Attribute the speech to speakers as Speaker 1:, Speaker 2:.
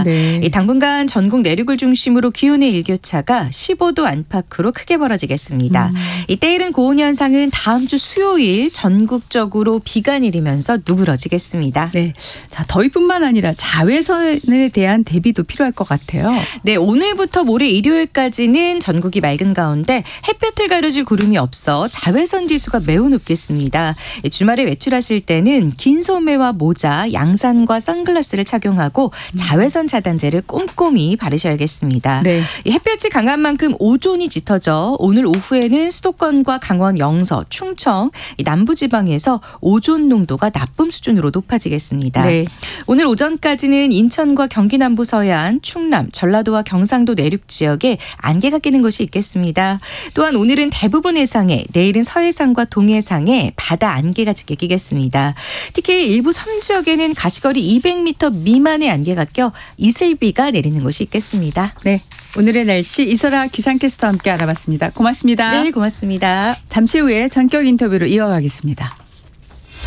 Speaker 1: 네.
Speaker 2: 당분간 전국 내륙을 중심으로 기온의 일교차가 15도 안팎으로 크게 벌어지겠습니다. 이 때이른 고온 현상은 다음 주 수요일 전국적으로 비가 내리면서 누그러지겠습니다.
Speaker 1: 네. 자, 더위뿐만 아니라 자외선에 대한 대비도 필요할 것 같아요.
Speaker 2: 네, 오늘부터 모레 일요일까지는 전국이 맑은 가운데 햇볕을 가려줄 구름이 없어 자외선 지수가 매우 높겠습니다. 주말에 외출하실 때는 긴 소매와 모자, 양산과 선글라스를 착용하고 자외선 차단제를 꼼꼼히 바르셔야겠습니다.
Speaker 1: 네.
Speaker 2: 이 햇볕이 강한 만큼 오존이 짙어져 오늘 오후에는 수도권과 강원 영서, 충청, 남부지방에서 오존 농도가 나쁨 수준으로 높아지겠습니다.
Speaker 1: 네.
Speaker 2: 오늘 오전까지는 인천과 경기 남부 서해안, 충남, 전라도와 경상도 내륙 지역에 안개가 끼는 곳이 있겠습니다. 또한 오늘은 대부분 해상에, 내일은 서해상과 동해상에 바다 안개가 짙게 끼겠습니다. 특히 일부 섬 지역에는 가시거리 200m 미만의 안개가 껴 이슬비가 내리는 곳이 있겠습니다.
Speaker 1: 네. 오늘의 날씨 이설아 기상캐스터와 함께 알아봤습니다. 고맙습니다.
Speaker 2: 네, 고맙습니다.
Speaker 1: 잠시 후에 전격 인터뷰로 이어가겠습니다.